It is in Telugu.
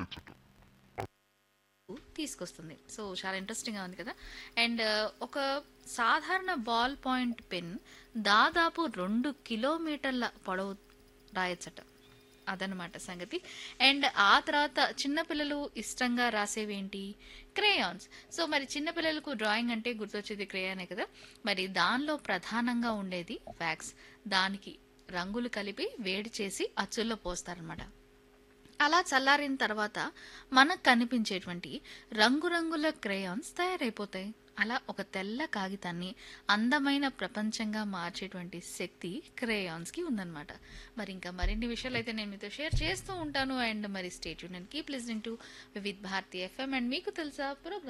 తీసుకొస్తుంది. సో, చాలా ఇంట్రెస్టింగ్‌గా ఉంది కదా! అండ్ ఒక సాధారణ బాల్ పాయింట్ పెన్ దాదాపు 2 కిలోమీటర్ల పొడవు రాయొచ్చట. అదనమాట సంగతి. అండ్ ఆ తర్వాత చిన్న పిల్లలు ఇష్టంగా రాసేవేంటి? క్రేయాన్స్. సో, మరి చిన్న పిల్లలకు డ్రాయింగ్ అంటే గుర్తొచ్చేది క్రేయానే కదా! మరి దానిలో ప్రధానంగా ఉండేది వాక్స్. దానికి రంగులు కలిపి వేడి చేసి అచ్చుల్లో పోస్తారనమాట. అలా చల్లారిన తర్వాత మనకు కనిపించేటువంటి రంగురంగుల క్రేయాన్స్ తయారైపోతాయి. అలా ఒక తెల్ల కాగితాన్ని అందమైన ప్రపంచంగా మార్చేటువంటి శక్తి క్రేయాన్స్కి ఉందన్నమాట. మరి ఇంకా మరిన్ని విషయాలు అయితే నేను మీతో షేర్ చేస్తూ ఉంటాను. అండ్ మరి stay tune and keep listening to Vividh Bharati FM. And మీకు తెలుసా ప్రోగ్రామ్